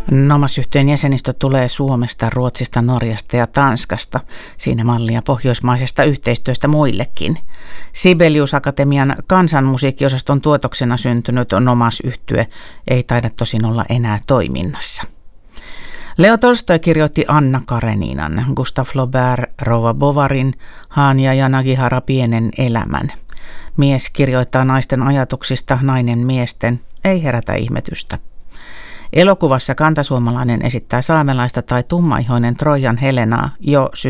Nomas-yhtyeen jäsenistö tulee Suomesta, Ruotsista, Norjasta ja Tanskasta. Siinä mallia pohjoismaisesta yhteistyöstä muillekin. Sibelius Akatemian kansanmusiikkiosaston tuotoksena syntynyt Nomas-yhtye ei taida tosin olla enää toiminnassa. Leo Tolstoi kirjoitti Anna Kareninan, Gustave Flaubert Rouva Bovarin, Hania ja Nagihara pienen elämän. Mies kirjoittaa naisten ajatuksista, nainen miesten, ei herätä ihmetystä. Elokuvassa kantasuomalainen esittää saamelaista tai tummaihoinen Trojan Helenaa jo